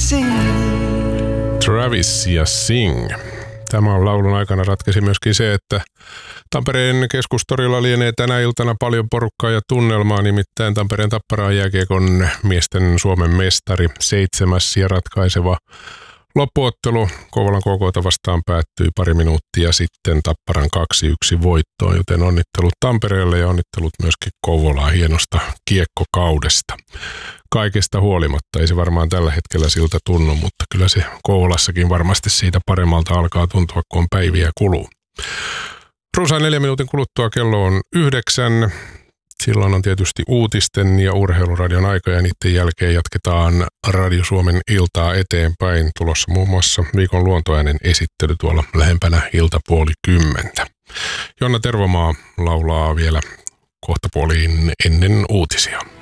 Travis ja Sing. Tämän laulun aikana ratkesi myöskin se, että Tampereen keskustorilla lienee tänä iltana paljon porukkaa ja tunnelmaa, nimittäin Tampereen Tapparan jääkiekon miesten Suomen mestari, 7. ja ratkaiseva loppuottelu Kouvolan KK:ta vastaan päättyi pari minuuttia sitten Tapparan 2-1 voittoon, joten onnittelut Tampereelle ja onnittelut myöskin Kouvolaa hienosta kiekkokaudesta. Kaikesta huolimatta, ei se varmaan tällä hetkellä siltä tunnu, mutta kyllä se Kouvolassakin varmasti siitä paremmalta alkaa tuntua, kun päiviä kuluu. Runsaan 4 minuutin kuluttua kello on 9. Silloin on tietysti uutisten ja urheiluradion aika ja niiden jälkeen jatketaan Radio Suomen iltaa eteenpäin. Tulossa muun muassa viikon luontoäänen esittely tuolla lähempänä 9:30. Jonna Tervomaa laulaa vielä kohtapuoliin ennen uutisia.